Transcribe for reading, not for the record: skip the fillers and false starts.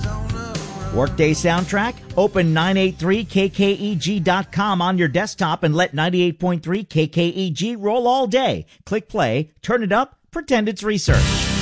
Workday soundtrack? Open 983kkeg.com on your desktop and let 98.3 KKEG roll all day. Click play, turn it up, pretend it's research.